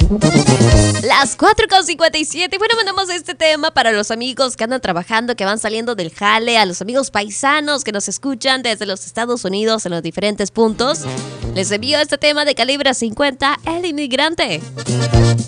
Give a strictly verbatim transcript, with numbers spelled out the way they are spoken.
Las cuatro con cincuenta y siete. Bueno, mandamos este tema para los amigos que andan trabajando, que van saliendo del jale, a los amigos paisanos que nos escuchan desde los Estados Unidos en los diferentes puntos. Les envío este tema de Calibre cincuenta, El Inmigrante.